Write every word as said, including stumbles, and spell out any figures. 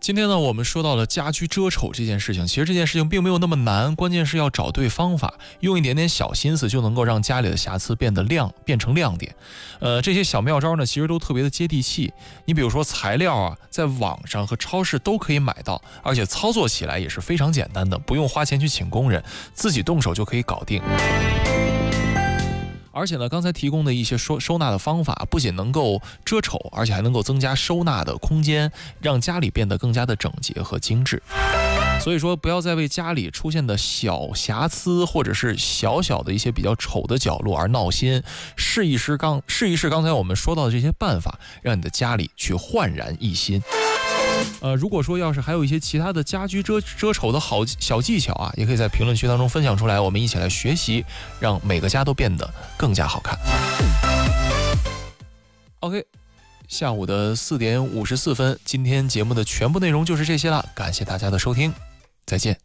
今天呢，我们说到了家居遮丑这件事情，其实这件事情并没有那么难，关键是要找对方法，用一点点小心思就能够让家里的瑕疵变得亮，变成亮点。呃，这些小妙招呢，其实都特别的接地气。你比如说材料啊，在网上和超市都可以买到，而且操作起来也是非常简单的，不用花钱去请工人，自己动手就可以搞定。而且呢，刚才提供的一些收收纳的方法，不仅能够遮丑，而且还能够增加收纳的空间，让家里变得更加的整洁和精致。所以说，不要再为家里出现的小瑕疵或者是小小的一些比较丑的角落而闹心，试一试刚试一试刚才我们说到的这些办法，让你的家里去焕然一新。呃，如果说要是还有一些其他的家居遮遮丑的好小技巧啊，也可以在评论区当中分享出来，我们一起来学习，让每个家都变得更加好看。OK， 下午的四点五十四分，今天节目的全部内容就是这些了，感谢大家的收听，再见。